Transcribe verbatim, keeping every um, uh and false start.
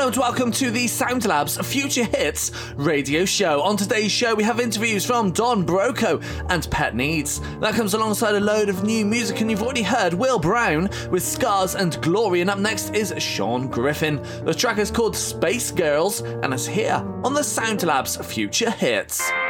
Hello and welcome to the Sound Labs Future Hits radio show. On today's show, we have interviews from Don Broco and Pet Needs. That comes alongside a load of new music, and you've already heard Will Brown with Scars and Glory, and up next is Sean Griffin. The track is called Space Girls, and it's here on the Sound Labs Future Hits.